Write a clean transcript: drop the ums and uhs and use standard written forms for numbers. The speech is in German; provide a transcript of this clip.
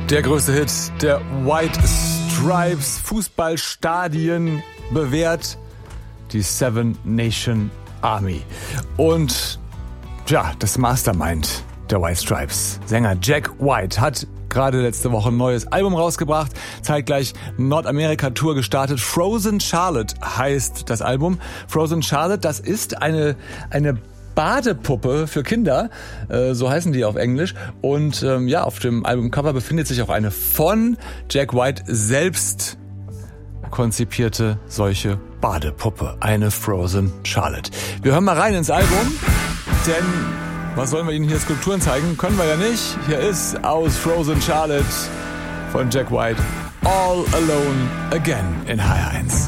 Der größte Hit der White Stripes, Fußballstadien bewährt, die Seven Nation Army. Und ja, das Mastermind der White Stripes, Sänger Jack White, hat gerade letzte Woche ein neues Album rausgebracht, zeitgleich Nordamerika-Tour gestartet. Frozen Charlotte heißt das Album. Frozen Charlotte, das ist eine Badepuppe für Kinder, so heißen die auf Englisch. Und auf dem Albumcover befindet sich auch eine von Jack White selbst konzipierte solche Badepuppe, eine Frozen Charlotte. Wir hören mal rein ins Album, denn was sollen wir Ihnen hier Skulpturen zeigen? Können wir ja nicht. Hier ist aus Frozen Charlotte von Jack White All Alone Again in HR1.